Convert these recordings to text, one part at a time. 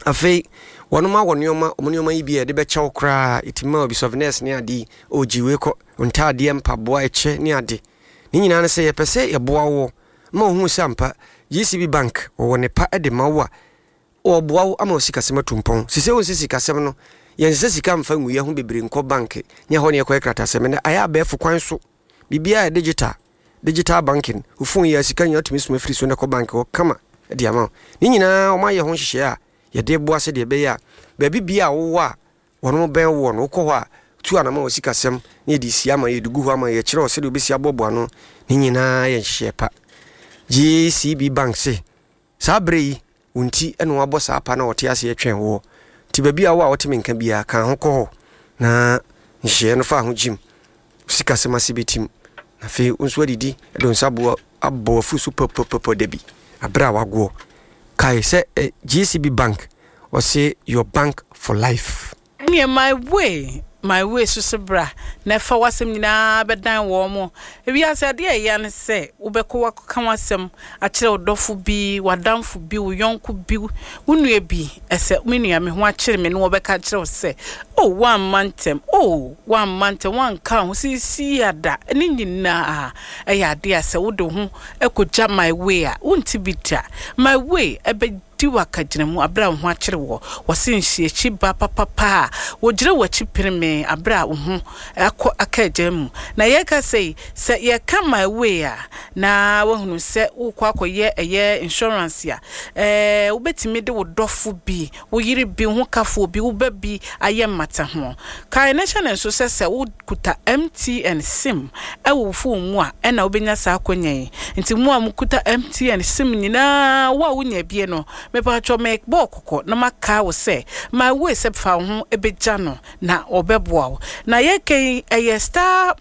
afei wonoma wonioma yi bi e de be chew kra itima obi softness ne ade ojiwe ko ntade mpaboa eche ne ade ni nyina ne se ye pese ye boa wo ma hu sampa GCB Bank wo ne pa de mawa o boa wo ama osikasema tumpon sise wo sikasem no ye nse sika mfa nwu ye ho bebre nko bank nya ho ne ekwa kratasem ne aya abefu kwan so bibia digital banking ufun ya sika nya otimi suma free so ne ko bank o kama de ama ni nyina o ma ye ho hihye a ye de boa se de be ya ba bibia wo a wono ben wo no ko ho a tu anama osikasem ne di sia ma ye dugu ho ama ye kire o se de obesi abobo ano ni nyina ye hihye pa GCB Bank se sabre unti eno abo sa pa na ote ase etwen wo ti ba bia wo a wote menka bia kan ho ko na hihye no fa ho jim sikasema sibetim na fe unso adidi don sabo abo fusu popopopo debi abra wago kai se GCB Bank or say your bank for life. Near my way so bra na fa wasem nyina bedan wo mo ebi asade ya ne se ubeko wakka wasem a kire odofo bi wadamfo bi uyonko bi unue bi ese menua me ho a kire me no obeka kire se oh 1 month one kan sisi ada ni nyina ya ade ase wo do ho ekoja my way a unti bita my way ebe diwa kagina mu abra ho akire wo wasenhie chi ba papa wo gire wachi pirime abra ho akagem na ye ka say se ye come my way a na wahunu se ukwa akoye eye insurance ya wo betimi de wo dofo bi wo yiri bi ho kafo bi wo ba bi aye mata ho kai national so se wo kuta MTN sim wo fu mu a na wo benya sa akonye nti mu a mu kuta MTN sim nyina wa wo nya bie no me pa cho make bokoko na maka wo se my way se fa ho ebeja no na obeboa na yeke star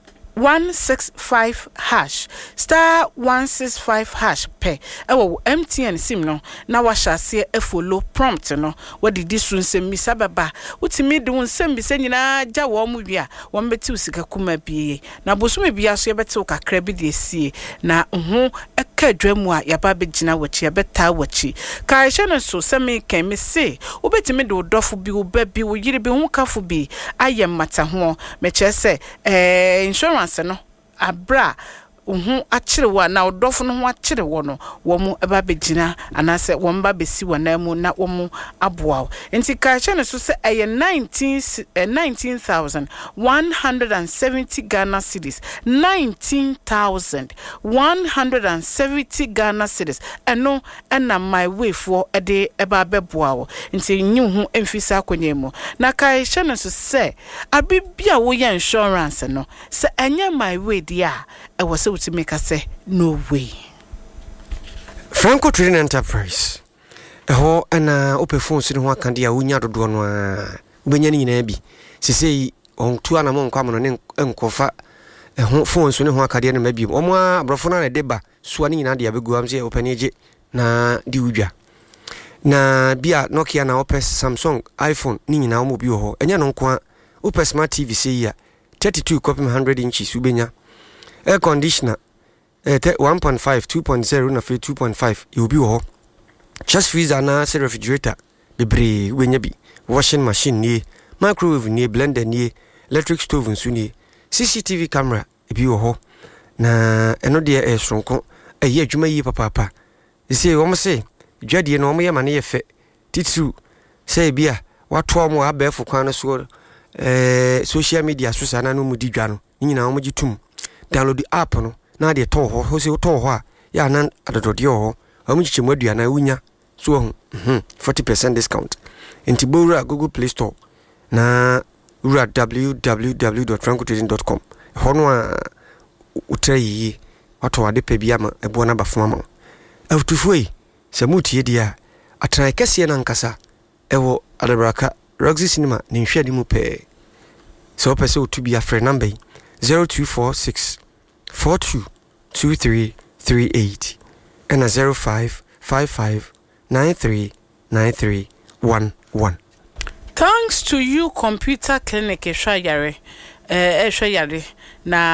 165 hash star 165 hash pe ewo MTN sim no na wa hyase follow prompt no wadi disu nsem misa baba utimi de nsem bisa nyina ja wo mu bia wo mbeti usika kuma bie na bosume bia so yebeti ukakra bi de sie na ho eka dwamu a yaba begina wachi yabeta wachi ka hye no so semi kan me se ubetimi de odofo bi uba bi wo yiri bi ho kafo bi aye mata ho me chese insurance no abra akire wa na odofo no ho akire wo no wo mu eba begina anase wo mba besi wana mu na wo mu aboa enti ka che ne so se 19,170 Ghana cedis 19,170 Ghana cedis eno na my way for ede eba beboa wo enti nyu hu emfisa akonyemu na ka che ne so se abibia wo ya insurance no se enya my way dia e was to make us say no way. Franco Trading Enterprise. Ho ana open phone so ho akande ya unya dodo no a ubenya ni nyina bi. Sesei on tu ana mo nkwam no ne enkofa ho phone so ne ho akade na mabi. Omo abrofo na deba so ani nyina de abegu am se open eje na di udwa. Na bia Nokia na open Samsung iPhone ni nyina omo bi ho. Enya no nko a open smart TV sei ya 32 copy 100 inches ubenya. Air conditioner 1.5 2.0 na 2.5 you be ho just freezer na refrigerator bebre wenya bi washing machine ni microwave ni blender ni electric stove nsu ni CCTV camera bi ho na eno de sonko adwuma yi papa ise wo mo se dwadie no mo ye mane ye fe titu say bia wato mo abefu kwan no so social media so sana no mu di dwa no nyina mo gitum download the app no na de to ho se to ho a ya na adodode ho amuchiche madua na unya so 40% discount enti bora Google Play Store na ura www.francotrading.com hono a utrayi wato ade pa bia ma ebo na bafoma ma awtufoi se mutie dia atran kese na nkasa ewo adabraka Roxy Cinema ni nhwade mu pe so pese otubia free number 0246 422338 and a 0555939311. Thanks to you, Computer Clinic, Shayare, na